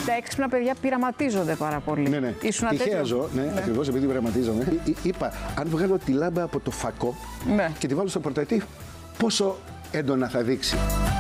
Τα έξυπνα παιδιά πειραματίζονται πάρα πολύ. Ναι. Τυχαία ζω, ακριβώς επειδή πειραματίζομαι. Είπα, αν βγάλω τη λάμπα από το φακό και τη βάλω στο πορτατίφ, πόσο έντονα θα δείξει.